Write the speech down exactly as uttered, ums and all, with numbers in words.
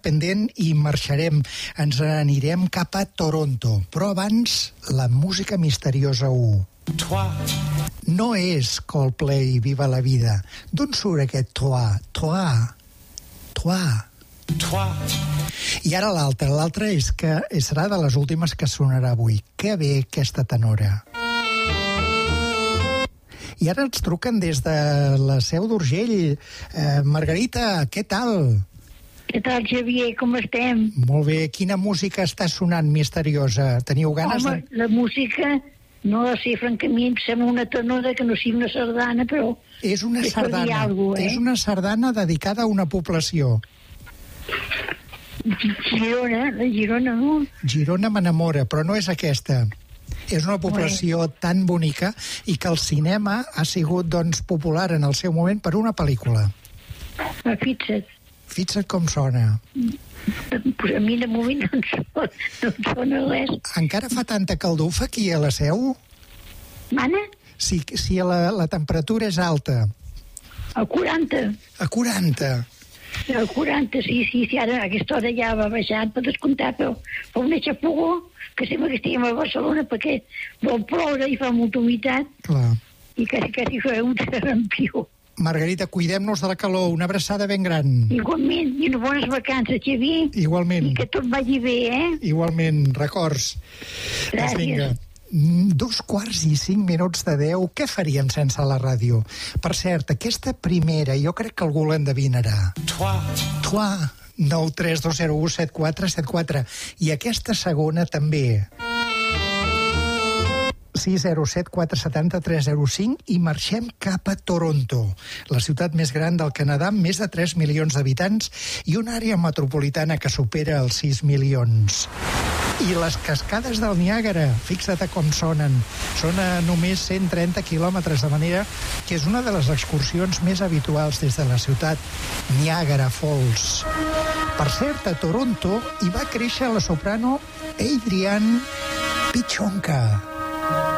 independent i marxarem. Ens anirem cap a Toronto. Però abans, la música misteriosa u. No és Coldplay, Viva la vida. D'on surt aquest toi? Toi. Toi. I ara l'altra. L'altra és que serà de les últimes que sonarà avui. Que bé aquesta tenora. I ara ens truquen des de la Seu d'Urgell. Eh, Margarita, què tal? Què tal, Xavier? Com estem? Molt bé. Quina música està sonant misteriosa? Teniu ganes Home, de... la música, no la sé, francament, em sembla una tenora que no sigui una sardana, però... És una és per dir sardana. alguna cosa, eh? És una sardana dedicada a una població. Girona, la Girona, no? Girona m'enamora, però no és aquesta. És una població tan bonica i que el cinema ha sigut, doncs, popular en el seu moment per una pel·lícula. Ah, fixa't. Fixa't com sona. Pues a mi de moment no em sona, no em sona res. Encara fa tanta caldufa aquí a la Seu? Mana? Si, si la, la temperatura és alta. A quaranta. A quaranta. A quaranta, sí, sí, sí, ara a aquesta hora ja va baixant per descomptar, però fa una xafogó que sembla que estiguem a Barcelona perquè vol ploure i fa molta humitat. Clar. I quasi, quasi fa un sarampió. Margarita, cuidem-nos de la calor, una abraçada ben gran. Igualment, i unes bones vacances, Xavier. Igualment. I que tot vagi bé, eh? Igualment, records. Gràcies. Doncs vinga. Dos quarts i cinc minuts de deu. Què faríem sense la ràdio? Per cert, aquesta primera jo crec que algú l'endevinarà. Toi. Toi. nou tres dos zero u set quatre set quatre. I aquesta segona també. sis zero set quatre set zero tres zero cinc i marxem cap a Toronto, la ciutat més gran del Canadà, amb més de tres milions d'habitants i una àrea metropolitana que supera els sis milions. I les cascades del Niàgara, fixa't com sonen. Són a només cent trenta quilòmetres, de manera que és una de les excursions més habituals des de la ciutat, Niagara Falls. Per cert, a Toronto hi va créixer la soprano Adrienne Pichonka.